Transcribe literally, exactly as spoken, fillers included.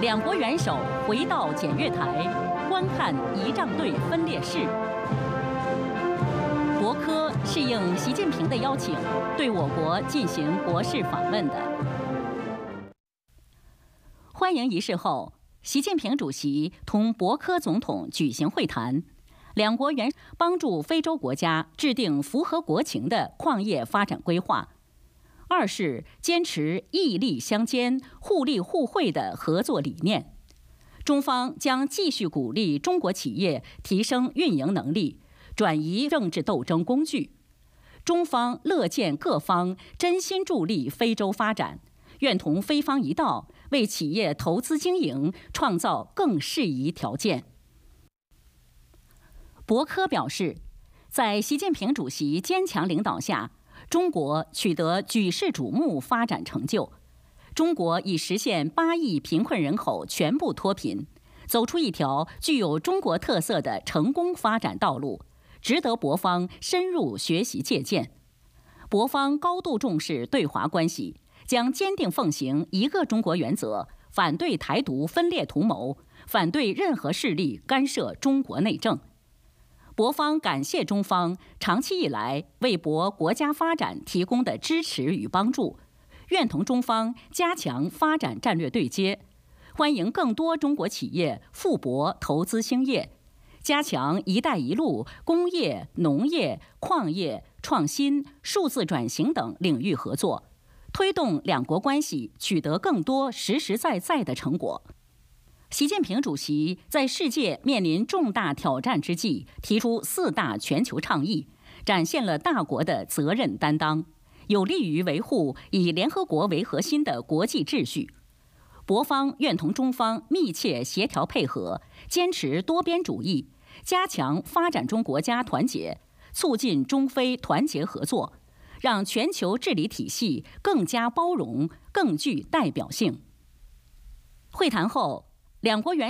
两国元首回到检阅台，观看仪仗队分列式。博科是应习近平的邀请，对我国进行国事访问的。欢迎仪式后，习近平主席同博科总统举行会谈，两国元帮助非洲国家制定符合国情的矿业发展规划。二是坚持义利相兼、互利互惠的合作理念。中方将继续鼓励中国企业提升运营能力，转移政治斗争工具。中方乐见各方真心助力非洲发展，愿同非方一道，为企业投资经营创造更适宜条件。博科表示，在习近平主席坚强领导下，中国取得举世瞩目发展成就，中国已实现八亿贫困人口全部脱贫，走出一条具有中国特色的成功发展道路，值得博方深入学习借鉴。博方高度重视对华关系，将坚定奉行一个中国原则，反对台独分裂图谋，反对任何势力干涉中国内政。博方感谢中方长期以来为博国家发展提供的支持与帮助，愿同中方加强发展战略对接，欢迎更多中国企业赴博投资兴业，加强“一带一路”工业、农业、矿业、创新、数字转型等领域合作，推动两国关系取得更多实实在在的成果。习近平主席在世界面临重大挑战之际，提出四大全球倡议，展现了大国的责任担当，有利于维护以联合国为核心的国际秩序。博方愿同中方密切协调配合，坚持多边主义，加强发展中国家团结，促进中非团结合作，让全球治理体系更加包容、更具代表性。会谈后，两国元